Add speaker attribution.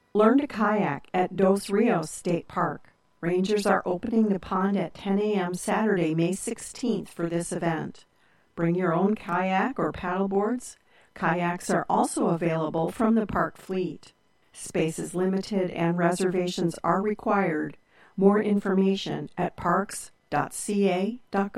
Speaker 1: Learn to kayak at Dos Rios State Park. Rangers are opening the pond at 10 a.m. Saturday, May 16th for this event. Bring your own kayak or paddleboards. Kayaks are also available from the park fleet. Space is limited and reservations are required. More information at parks.ca.gov.